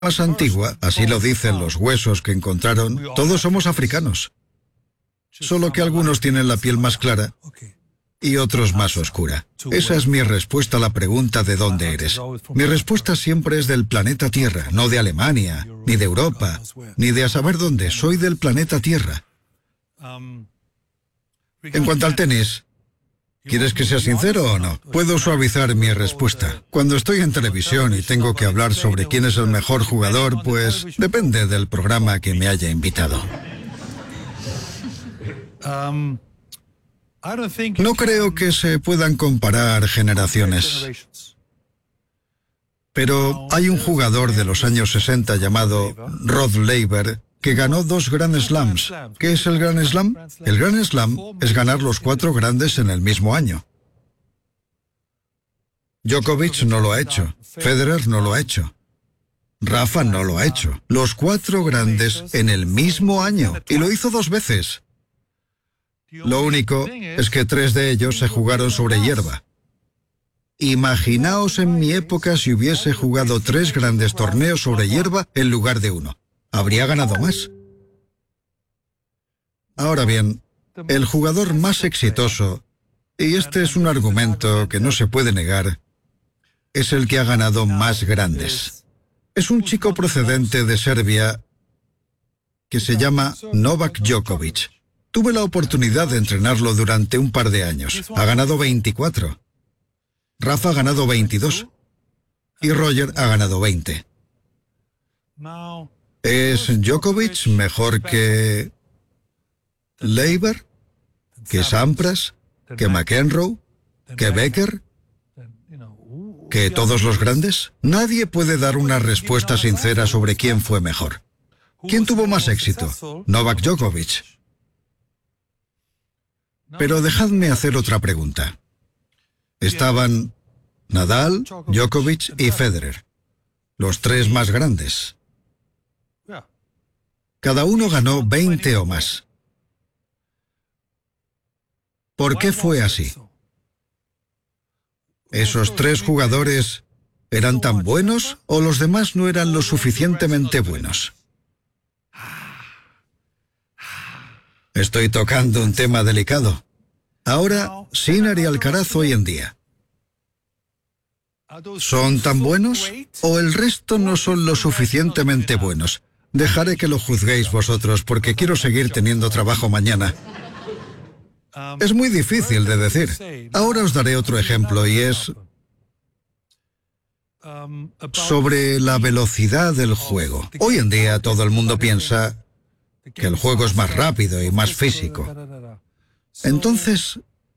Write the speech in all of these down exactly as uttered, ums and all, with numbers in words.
más antigua, así lo dicen los huesos que encontraron, todos somos africanos. Solo que algunos tienen la piel más clara y otros más oscura. Esa es mi respuesta a la pregunta de dónde eres. Mi respuesta siempre es del planeta Tierra, no de Alemania, ni de Europa, ni de a saber dónde. Soy del planeta Tierra. En cuanto al tenis, ¿quieres que sea sincero o no? Puedo suavizar mi respuesta. Cuando estoy en televisión y tengo que hablar sobre quién es el mejor jugador, pues depende del programa que me haya invitado. No creo que se puedan comparar generaciones. Pero hay un jugador de los años sesenta llamado Rod Laver que ganó dos Grand Slams. ¿Qué es el Grand Slam? El Grand Slam es ganar los cuatro grandes en el mismo año. Djokovic no lo ha hecho. Federer no lo ha hecho. Rafa no lo ha hecho. Los cuatro grandes en el mismo año. Y lo hizo dos veces. Lo único es que tres de ellos se jugaron sobre hierba. Imaginaos en mi época si hubiese jugado tres grandes torneos sobre hierba en lugar de uno. Habría ganado más. Ahora bien, el jugador más exitoso, y este es un argumento que no se puede negar, es el que ha ganado más grandes. Es un chico procedente de Serbia que se llama Novak Djokovic. Tuve la oportunidad de entrenarlo durante un par de años. Ha ganado veinticuatro. Rafa ha ganado veintidós. Y Roger ha ganado veinte. ¿Es Djokovic mejor que Laver, que Sampras, que McEnroe, que Becker, que todos los grandes? Nadie puede dar una respuesta sincera sobre quién fue mejor. ¿Quién tuvo más éxito? Novak Djokovic. Pero dejadme hacer otra pregunta. Estaban Nadal, Djokovic y Federer, los tres más grandes. Cada uno ganó veinte o más. ¿Por qué fue así? ¿Esos tres jugadores eran tan buenos o los demás no eran lo suficientemente buenos? Estoy tocando un tema delicado. Ahora, Sinner y Alcaraz hoy en día, ¿son tan buenos o el resto no son lo suficientemente buenos? Dejaré que lo juzguéis vosotros porque quiero seguir teniendo trabajo mañana. Es muy difícil de decir. Ahora os daré otro ejemplo y es sobre la velocidad del juego. Hoy en día todo el mundo piensa que el juego es más rápido y más físico. Entonces,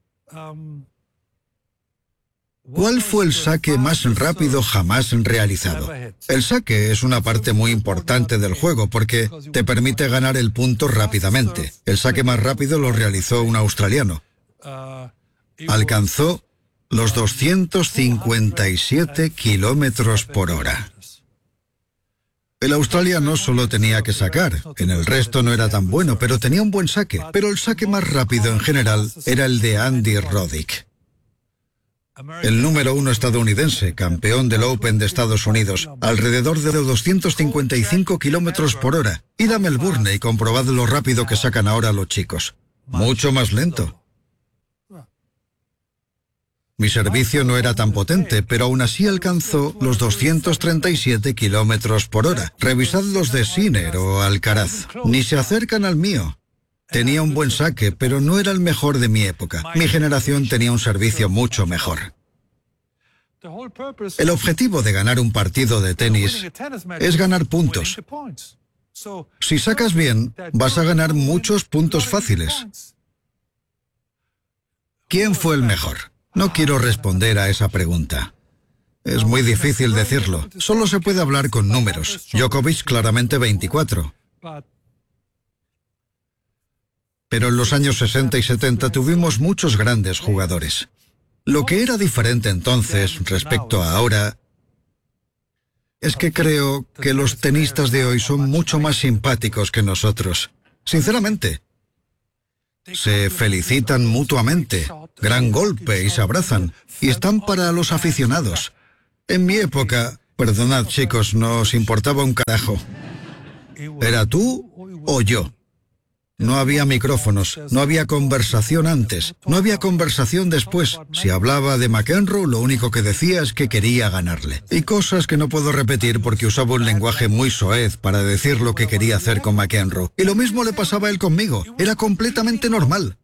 ¿cuál fue el saque más rápido jamás realizado? El saque es una parte muy importante del juego porque te permite ganar el punto rápidamente. El saque más rápido lo realizó un australiano. Alcanzó los doscientos cincuenta y siete kilómetros por hora. El australiano solo tenía que sacar, en el resto no era tan bueno, pero tenía un buen saque. Pero el saque más rápido en general era el de Andy Roddick, el número uno estadounidense, campeón del Open de Estados Unidos, alrededor de doscientos cincuenta y cinco kilómetros por hora. Id a Melbourne y comprobad lo rápido que sacan ahora los chicos. Mucho más lento. Mi servicio no era tan potente, pero aún así alcanzó los doscientos treinta y siete kilómetros por hora. Revisad los de Sinner o Alcaraz. Ni se acercan al mío. Tenía un buen saque, pero no era el mejor de mi época. Mi generación tenía un servicio mucho mejor. El objetivo de ganar un partido de tenis es ganar puntos. Si sacas bien, vas a ganar muchos puntos fáciles. ¿Quién fue el mejor? No quiero responder a esa pregunta. Es muy difícil decirlo. Solo se puede hablar con números. Djokovic claramente veinticuatro. Pero en los años sesenta y setenta tuvimos muchos grandes jugadores. Lo que era diferente entonces respecto a ahora es que creo que los tenistas de hoy son mucho más simpáticos que nosotros. Sinceramente. Se felicitan mutuamente, gran golpe y se abrazan, y están para los aficionados. En mi época Perdonad, chicos, no os importaba un carajo. ¿Era tú o yo? No había micrófonos, no había conversación antes, no había conversación después. Si hablaba de McEnroe, lo único que decía es que quería ganarle. Y cosas que no puedo repetir porque usaba un lenguaje muy soez para decir lo que quería hacer con McEnroe. Y lo mismo le pasaba a él conmigo. Era completamente normal.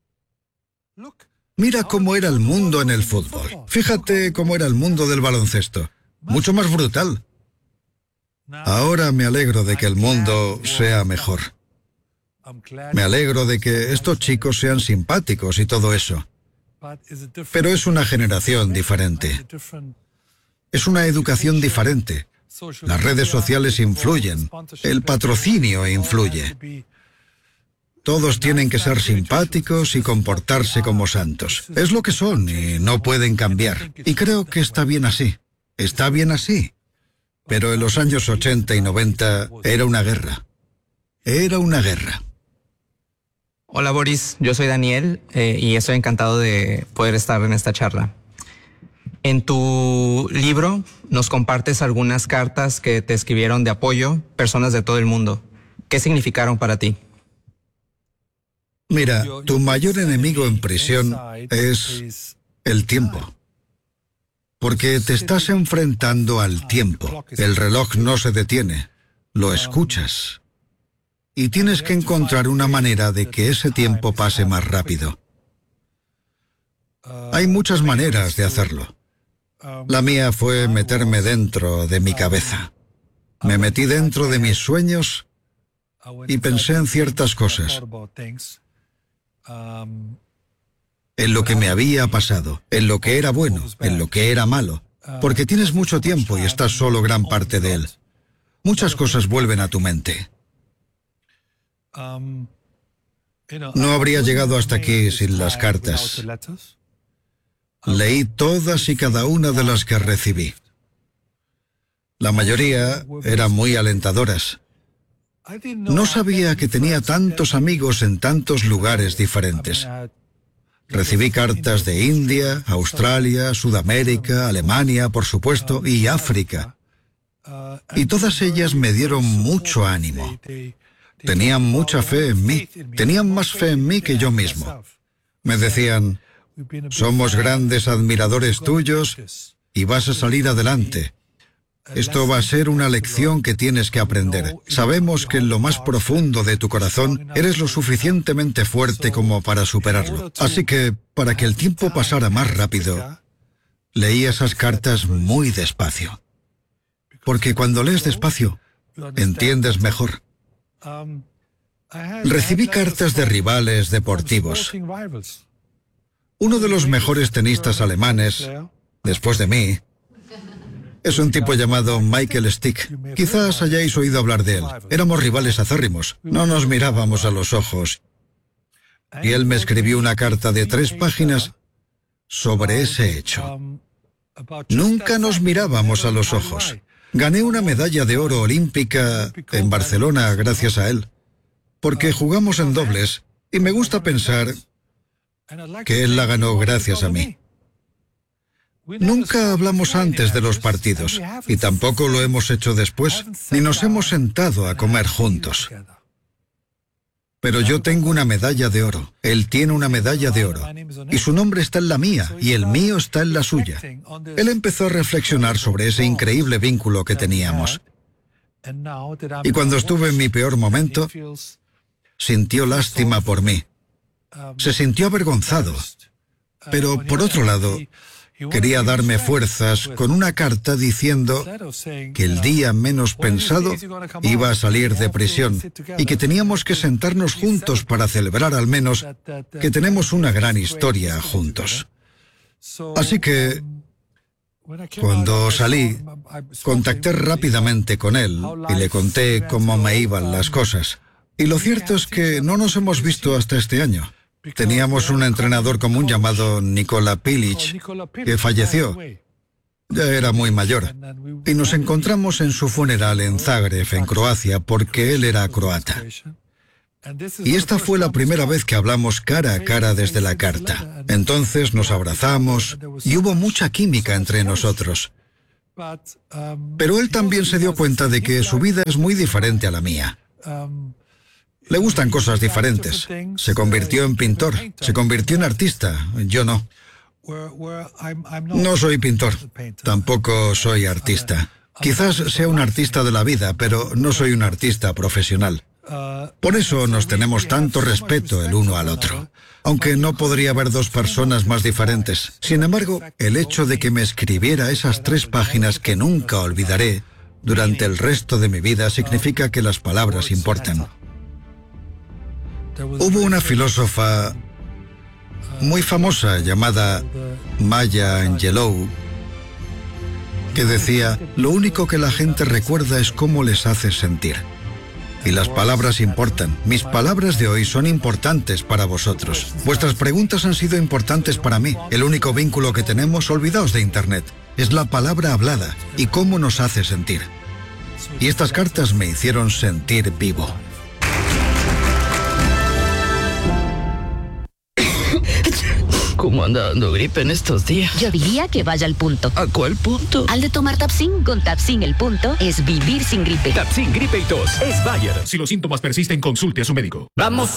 Mira cómo era el mundo en el fútbol. Fíjate cómo era el mundo del baloncesto. Mucho más brutal. Ahora me alegro de que el mundo sea mejor. Me alegro de que estos chicos sean simpáticos y todo eso. Pero es una generación diferente. Es una educación diferente. Las redes sociales influyen. El patrocinio influye. Todos tienen que ser simpáticos y comportarse como santos. Es lo que son y no pueden cambiar. Y creo que está bien así. Está bien así. Pero en los años ochenta y noventa era una guerra. Era una guerra. Hola Boris, yo soy Daniel eh, y estoy encantado de poder estar en esta charla. En tu libro nos compartes algunas cartas que te escribieron de apoyo personas de todo el mundo. ¿Qué significaron para ti? Mira, tu mayor enemigo en prisión es el tiempo. Porque te estás enfrentando al tiempo. El reloj no se detiene. Lo escuchas. Y tienes que encontrar una manera de que ese tiempo pase más rápido. Hay muchas maneras de hacerlo. La mía fue meterme dentro de mi cabeza. Me metí dentro de mis sueños y pensé en ciertas cosas. En lo que me había pasado, en lo que era bueno, en lo que era malo. Porque tienes mucho tiempo y estás solo gran parte de él. Muchas cosas vuelven a tu mente. No habría llegado hasta aquí sin las cartas. Leí todas y cada una de las que recibí. La mayoría eran muy alentadoras. No sabía que tenía tantos amigos en tantos lugares diferentes. Recibí cartas de India, Australia, Sudamérica, Alemania, por supuesto, y África. Y todas ellas me dieron mucho ánimo. Tenían mucha fe en mí. Tenían más fe en mí que yo mismo. Me decían, somos grandes admiradores tuyos y vas a salir adelante. Esto va a ser una lección que tienes que aprender. Sabemos que en lo más profundo de tu corazón eres lo suficientemente fuerte como para superarlo. Así que, para que el tiempo pasara más rápido, leí esas cartas muy despacio. Porque cuando lees despacio, entiendes mejor. Recibí cartas de rivales deportivos. Uno de los mejores tenistas alemanes, después de mí, es un tipo llamado Michael Stick. Quizás hayáis oído hablar de él. Éramos rivales acérrimos. No nos mirábamos a los ojos. Y él me escribió una carta de tres páginas sobre ese hecho. Nunca nos mirábamos a los ojos. Gané una medalla de oro olímpica en Barcelona gracias a él. Porque jugamos en dobles y me gusta pensar que él la ganó gracias a mí. Nunca hablamos antes de los partidos y tampoco lo hemos hecho después, ni nos hemos sentado a comer juntos. Pero yo tengo una medalla de oro, él tiene una medalla de oro, y su nombre está en la mía y el mío está en la suya. Él empezó a reflexionar sobre ese increíble vínculo que teníamos. Y cuando estuve en mi peor momento, sintió lástima por mí. Se sintió avergonzado. Pero, por otro lado, quería darme fuerzas con una carta diciendo que el día menos pensado iba a salir de prisión y que teníamos que sentarnos juntos para celebrar al menos que tenemos una gran historia juntos. Así que, cuando salí, contacté rápidamente con él y le conté cómo me iban las cosas. Y lo cierto es que no nos hemos visto hasta este año. Teníamos un entrenador común llamado Nikola Pilic, que falleció. Ya era muy mayor. Y nos encontramos en su funeral en Zagreb, en Croacia, porque él era croata. Y esta fue la primera vez que hablamos cara a cara desde la carta. Entonces nos abrazamos y hubo mucha química entre nosotros. Pero él también se dio cuenta de que su vida es muy diferente a la mía. Le gustan cosas diferentes. Se convirtió en pintor, se convirtió en artista, yo no. No soy pintor, tampoco soy artista. Quizás sea un artista de la vida, pero no soy un artista profesional. Por eso nos tenemos tanto respeto el uno al otro, aunque no podría haber dos personas más diferentes. Sin embargo, el hecho de que me escribiera esas tres páginas que nunca olvidaré durante el resto de mi vida significa que las palabras importan. Hubo una filósofa muy famosa llamada Maya Angelou que decía: lo único que la gente recuerda es cómo les haces sentir. Y las palabras importan. Mis palabras de hoy son importantes para vosotros. Vuestras preguntas han sido importantes para mí. El único vínculo que tenemos, olvidaos de Internet, es la palabra hablada y cómo nos hace sentir. Y estas cartas me hicieron sentir vivo. ¿Cómo anda dando gripe en estos días? Yo diría que vaya al punto. ¿A cuál punto? Al de tomar Tapsin. Con Tapsin el punto es vivir sin gripe. Tapsin Gripe y Tos es Bayer. Si los síntomas persisten, consulte a su médico. ¡Vamos!